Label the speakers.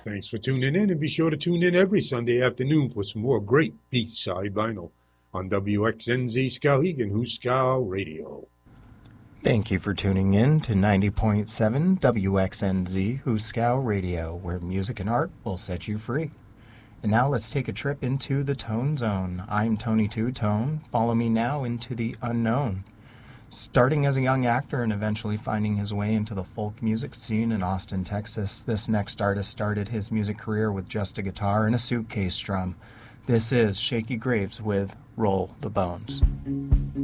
Speaker 1: Thanks for tuning in, and be sure to tune in every Sunday afternoon for some more great B-side vinyl on WXNZ Skowhegan Huskow Radio.
Speaker 2: Thank you for tuning in to 90.7 WXNZ Huskow Radio, where music and art will set you free. And now let's take a trip into the Tone Zone. I'm Tony Two Tone. Follow me now into the unknown. Starting as a young actor and eventually finding his way into the folk music scene in Austin, Texas, this next artist started his music career with just a guitar and a suitcase drum. This is Shakey Graves with Roll the Bones.